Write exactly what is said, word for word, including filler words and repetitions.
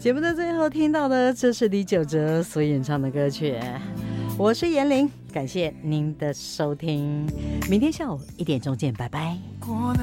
节目的最后听到的，这是李玖哲所演唱的歌曲。我是严玲，感谢您的收听，明天下午一点钟见，拜拜。